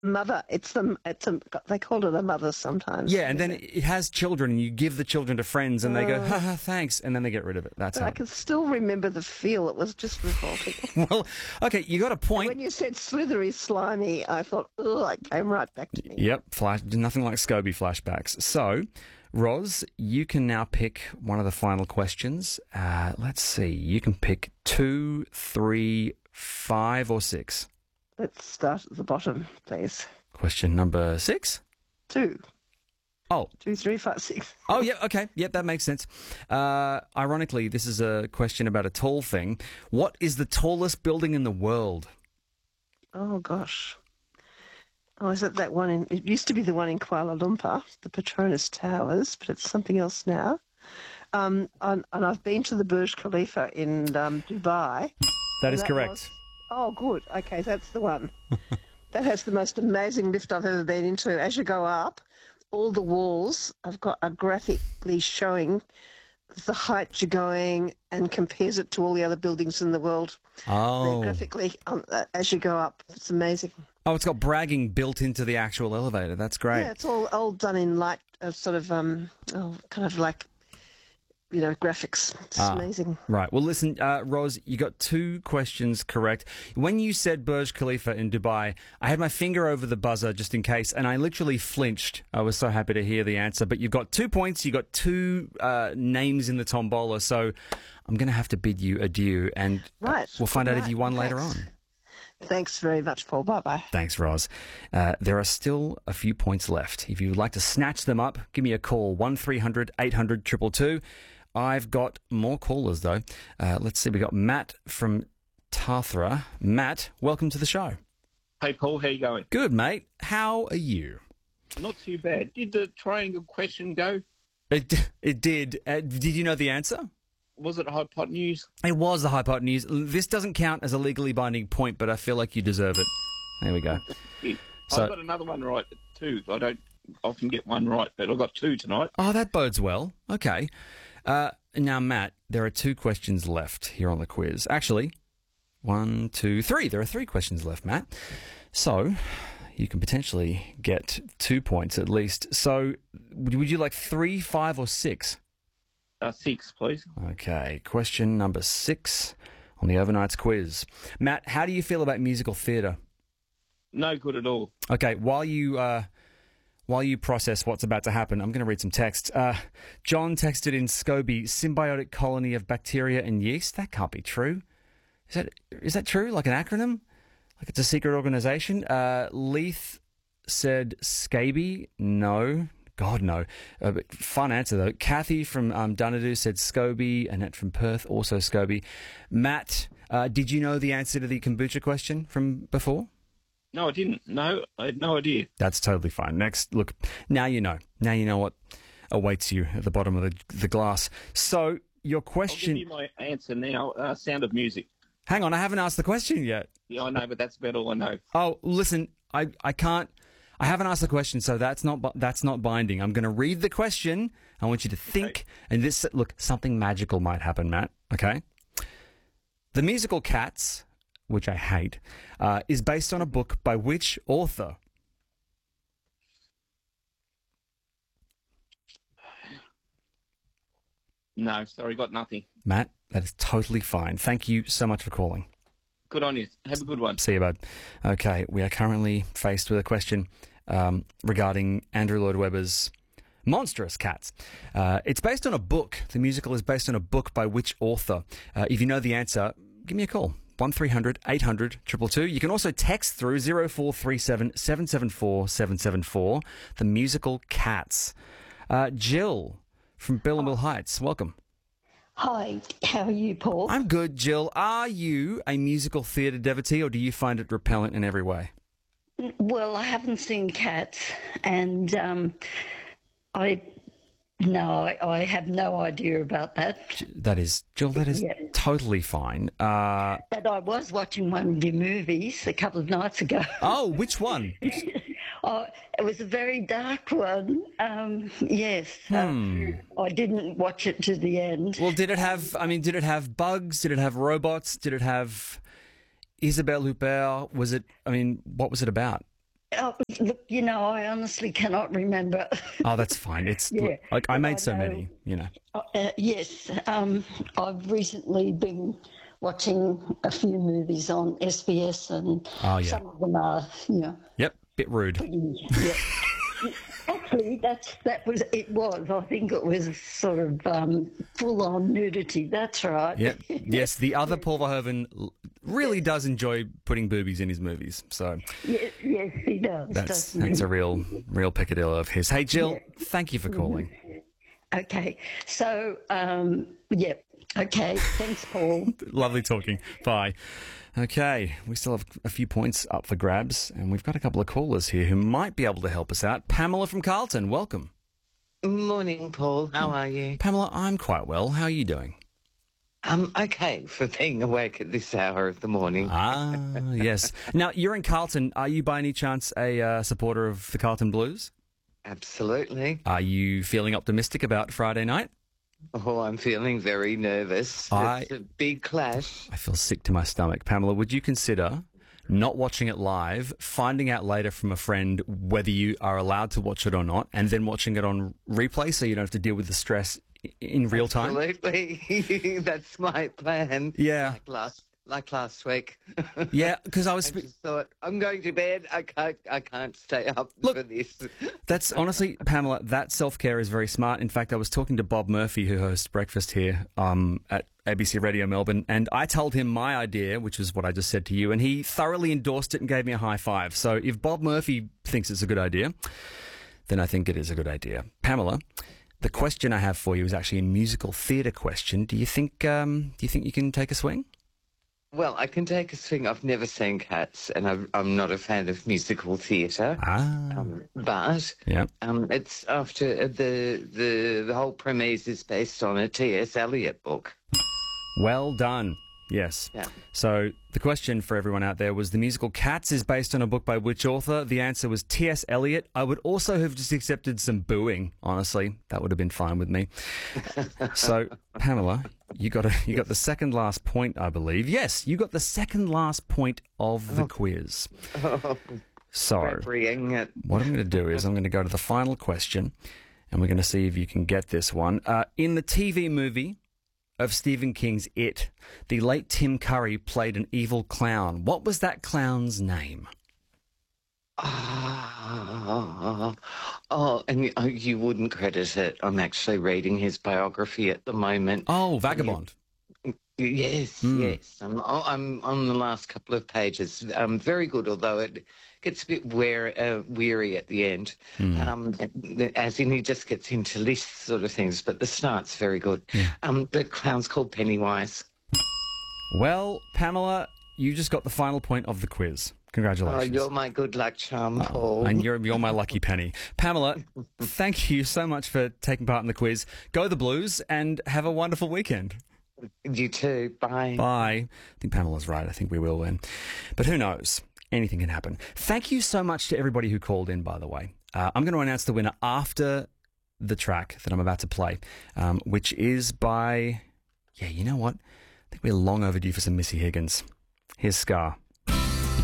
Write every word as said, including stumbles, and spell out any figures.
Mother. It's the it's a, they call it a mother sometimes. Yeah, and then it has children, and you give the children to friends, and they go, Uh. ha ha, thanks, and then they get rid of it. That's But how. I can still remember the feel. It was just revolting. Well, okay, you got a point. When you said slithery, slimy, I thought, oh, it came right back to me. Yep, flash, nothing like Scobie flashbacks. So, Roz, you can now pick one of the final questions. Uh, let's see, you can pick two, three, five, or six. Let's start at the bottom, please. Question number six. Two. Oh. Two, three, five, six. Oh, yeah, okay. Yep, that makes sense. Uh, ironically, this is a question about a tall thing. What is the tallest building in the world? Oh, gosh. Oh, is it that one in... It used to be the one in Kuala Lumpur, the Petronas Towers, but it's something else now. Um, and, and I've been to the Burj Khalifa in um, Dubai. That is That correct. was- oh, good. Okay, that's the one. That has the most amazing lift I've ever been into. As you go up, all the walls have got are graphically showing the height you're going and compares it to all the other buildings in the world. Oh. They're graphically um, uh, as you go up. It's amazing. Oh, it's got bragging built into the actual elevator. That's great. Yeah, it's all all done in light, uh, sort of um, oh, kind of like, you know, graphics. It's Ah. amazing. Right. Well, listen, uh, Roz, you got two questions correct. When you said Burj Khalifa in Dubai, I had my finger over the buzzer just in case, and I literally flinched. I was so happy to hear the answer. But you've got two points. You got two uh, names in the tombola, so I'm going to have to bid you adieu, and uh, Right. we'll find out if Right. you won later Thanks. on. Thanks very much, Paul. Bye-bye. Thanks, Roz. Uh, there are still a few points left. If you would like to snatch them up, give me a call, one three hundred eight hundred two two two. I've got more callers, though. Uh, let's see. We've got Matt from Tathra. Matt, welcome to the show. Hey, Paul, how you going? Good, mate. How are you? Not too bad. Did the triangle question go? It, it did. Uh, did you know the answer? Was it hypotenuse? It was the hypotenuse. This doesn't count as a legally binding point, but I feel like you deserve it. There we go. Yeah. So- I got another one right, too. I don't often get one right, but I got two tonight. Oh, that bodes well. Okay. Uh, now, Matt, there are two questions left here on the quiz. Actually, one, two, three. There are three questions left, Matt. So you can potentially get two points at least. So would would you like three, five, or six? Uh, six, please. Okay, question number six on the Overnight's quiz. Matt, how do you feel about musical theatre? No good at all. Okay, while you uh, while you process what's about to happen, I'm going to read some text. Uh, John texted in Scobie, symbiotic colony of bacteria and yeast. That can't be true. Is that is that true? Like an acronym? Like it's a secret organisation? Uh, Leith said scaby. No. God, no. Uh, but fun answer, though. Kathy from um, Dunedoo said Scobie. Annette from Perth, also Scobie. Matt, uh, did you know the answer to the kombucha question from before? No, I didn't. No, I had no idea. That's totally fine. Next, look, now you know. Now you know what awaits you at the bottom of the, the glass. So, your I'll question... give you my answer now. Uh, Sound of Music. Hang on, I haven't asked the question yet. Yeah, I know, but that's about all I know. Oh, listen, I, I can't... I haven't asked the question, so that's not bu- that's not binding. I'm going to read the question. I want you to think, Okay. and this look, something magical might happen, Matt. Okay. The musical Cats, which I hate, uh, is based on a book by which author? No, sorry, got nothing. Matt, that is totally fine. Thank you so much for calling. Good on you. Have a good one. See you, bud. Okay, we are currently faced with a question um, regarding Andrew Lloyd Webber's Monstrous Cats. Uh, it's based on a book. The musical is based on a book by which author? Uh, if you know the answer, give me a call. one three hundred eight hundred two two two. You can also text through zero four three seven seven seven four seven seven four. The musical Cats. Uh, Jill from Billamill Heights, welcome. Hi, how are you, Paul? I'm good, Jill. Are you a musical theatre devotee, or do you find it repellent in every way? Well, I haven't seen Cats, and um, I no, I, I have no idea about that. That is, Jill, that is Yeah. totally fine. Uh, But I was watching one of your movies a couple of nights ago. oh, which one? Oh, it was a very dark one. Um, yes, uh, Hmm. I didn't watch it to the end. Well, did it have, I mean, did it have bugs? Did it have robots? Did it have Isabelle Huppert? Was it, I mean, what was it about? Oh, look, you know, I honestly cannot remember. Oh, that's fine. It's Yeah, like I but made I so know- many, you know. Uh, yes, um, I've recently been watching a few movies on S B S, and Oh, yeah. some of them are, you know, Yep, bit rude. yeah. Actually, that's that was it was. I think it was sort of um, full on nudity. That's right. Yep. Yes, the other Paul Verhoeven l- really does enjoy putting boobies in his movies. So Yes, yes, he does. that's doesn't that's he? a real real peccadillo of his. Hey Jill, thank you for calling. Okay, so um, yeah. Okay, thanks, Paul. Lovely talking. Bye. Okay, we still have a few points up for grabs, and we've got a couple of callers here who might be able to help us out. Pamela from Carlton, welcome. Morning, Paul. How are you? Pamela, I'm quite well. How are you doing? I'm okay for being awake at this hour of the morning. Ah, yes. Now, you're in Carlton. Are you by any chance a uh, supporter of the Carlton Blues? Absolutely. Are you feeling optimistic about Friday night? Oh, I'm feeling very nervous. I- It's a big clash. I feel sick to my stomach. Pamela, would you consider not watching it live, finding out later from a friend whether you are allowed to watch it or not, and then watching it on replay so you don't have to deal with the stress i- in real time? Absolutely. That's my plan. Yeah. Like last, like last week. Yeah, because I was... I spe- just thought, I'm going to bed. I can't, I can't stay up Look- for this. That's honestly, Pamela, that self-care is very smart. In fact, I was talking to Bob Murphy, who hosts Breakfast here um, at A B C Radio Melbourne, and I told him my idea, which is what I just said to you, and he thoroughly endorsed it and gave me a high five. So if Bob Murphy thinks it's a good idea, then I think it is a good idea. Pamela, the question I have for you is actually a musical theatre question. Do you think um, do you think you can take a swing? Well, I can take a swing. I've never seen Cats, and I'm, I'm not a fan of musical theatre. Ah, Um, but yeah. um, it's after the, the the whole premise is based on a T S Eliot book. Well done. Yes. Yeah. So the question for everyone out there was the musical Cats is based on a book by which author? The answer was T S Eliot. I would also have just accepted some booing, honestly. That would have been fine with me. So, Pamela, you got a, you got the second last point, I believe. Yes, you got the second last point of the quiz. So, Refereeing it. what I'm going to do is I'm going to go to the final question, and we're going to see if you can get this one. Uh, in the T V movie of Stephen King's It, the late Tim Curry played an evil clown. What was that clown's name? Ah, oh, and you, oh, you wouldn't credit it. I'm actually reading his biography at the moment. Oh, Vagabond. Yes, Hmm. yes. I'm, oh, I'm on the last couple of pages. Um, very good, although it gets a bit wear, uh, weary at the end. Hmm. Um, as in, he just gets into lists sort of things, but the start's very good. Um, the clown's called Pennywise. Well, Pamela, you just got the final point of the quiz. Oh, Congratulations. you're my good luck charm, Paul. And you're, you're my lucky penny. Pamela, thank you so much for taking part in the quiz. Go the Blues and have a wonderful weekend. You too. Bye. Bye. I think Pamela's right. I think we will win. But who knows? Anything can happen. Thank you so much to everybody who called in, by the way. Uh, I'm going to announce the winner after the track that I'm about to play, um, which is by, yeah, you know what? I think we're long overdue for some Missy Higgins. Here's Scar.